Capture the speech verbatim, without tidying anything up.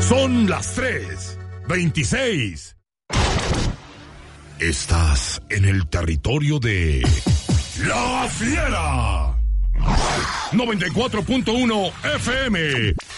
Son las tres veintiséis. Estás en el territorio de La Fiera. noventa y cuatro punto uno F M.